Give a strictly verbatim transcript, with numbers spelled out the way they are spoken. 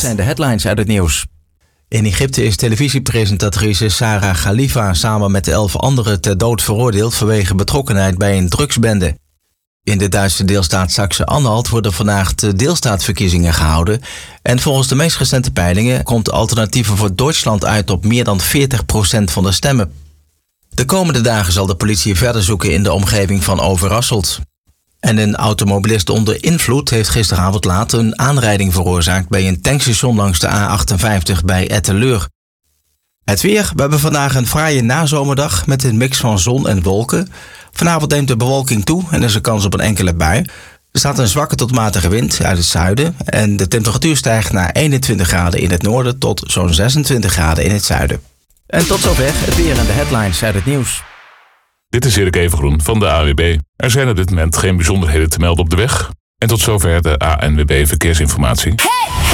zijn de headlines uit het nieuws. In Egypte is televisiepresentatrice Sarah Khalifa samen met elf anderen ter dood veroordeeld vanwege betrokkenheid bij een drugsbende. In de Duitse deelstaat Saxe-Anhalt worden vandaag de deelstaatverkiezingen gehouden. En volgens de meest recente peilingen komt de Alternatieven voor Duitsland uit op meer dan veertig procent van de stemmen. De komende dagen zal de politie verder zoeken in de omgeving van Overasselt. En een automobilist onder invloed heeft gisteravond laat een aanrijding veroorzaakt bij een tankstation langs de A achtenvijftig bij Etteleur. Het weer. We hebben vandaag een fraaie nazomerdag met een mix van zon en wolken. Vanavond neemt de bewolking toe en er is er kans op een enkele bui. Er staat een zwakke tot matige wind uit het zuiden en de temperatuur stijgt naar eenentwintig graden in het noorden tot zo'n zesentwintig graden in het zuiden. En tot zover het weer en de headlines uit het nieuws. Dit is Erik Evengroen van de A N W B. Er zijn op dit moment geen bijzonderheden te melden op de weg. En tot zover de A N W B Verkeersinformatie. Hey!